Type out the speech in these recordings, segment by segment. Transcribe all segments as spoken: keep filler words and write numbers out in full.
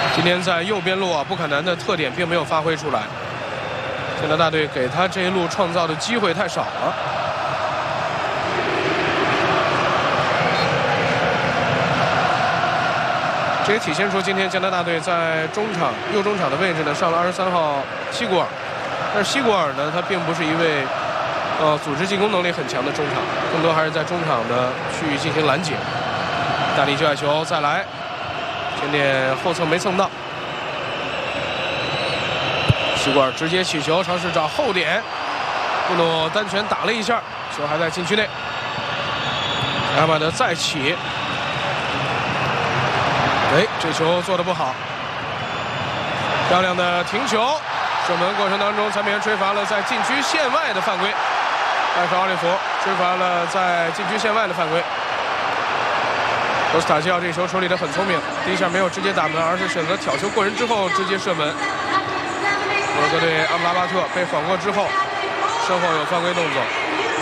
今天在右边路啊，布坎南的特点并没有发挥出来。加拿大队给他这一路创造的机会太少了。这也体现出今天加拿大队在中场右中场的位置呢上了二十三号西古尔，但是西古尔呢，他并不是一位呃组织进攻能力很强的中场，更多还是在中场的区域进行拦截。大力救下球，再来，前点后蹭没蹭到。西古尔直接起球，尝试找后点，布努单拳打了一下，球还在禁区内。阿马德再起。哎，这球做得不好，漂亮的停球，射门过程当中，裁判员吹罚了在禁区线外的犯规，艾弗奥利弗吹罚了在禁区线外的犯规。罗斯塔西奥这球处理得很聪明，第一下没有直接打门，而是选择挑球过人之后直接射门。摩洛哥队阿姆拉巴特被晃过之后，身后有犯规动作。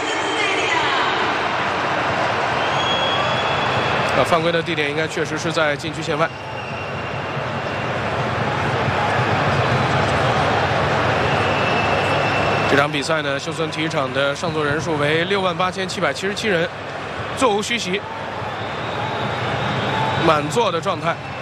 呃，犯规的地点应该确实是在禁区线外。这场比赛呢，休斯顿体育场的上座人数为六万八千七百七十七人，座无虚席，满座的状态。